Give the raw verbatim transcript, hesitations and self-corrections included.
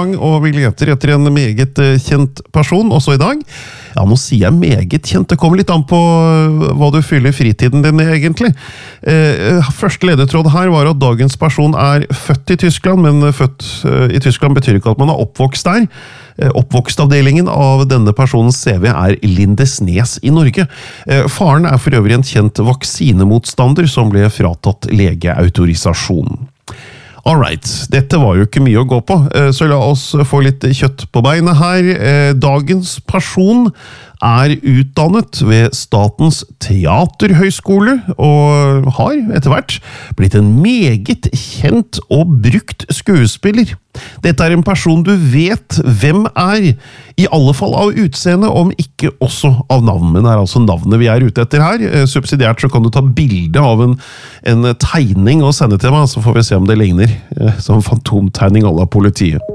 gang, og vi leter etter en meget kjent person, også i dag. Ja, nå sier jeg meget kjent, det kommer litt an på hva du fyller fritiden din egentlig. Eh, første ledetråd her var at dagens person er født i Tyskland, men født i Tyskland betyr ikke at man er oppvokst der. Eh, oppvokstavdelingen av denne personens C V er Lindesnes i Norge. Eh, faren er for øvrig en kjent vaksinemotstander som ble fratatt legeautorisasjon. Alright, dette var jo ikke mye å gå på, så la oss få litt kjøtt på beinet her. Dagens person er utdannet ved Statens Teaterhøgskole, og har etter hvert blitt en meget kjent og brukt skuespiller. Dette er en person du vet hvem er, i alle fall av utseende, om ikke også av navn. Men det er altså navnet vi er ute etter her. Subsidiært så kan du ta bilde av en, en tegning og sende til meg, så får vi se om det ligner som fantomtegning à la politiet.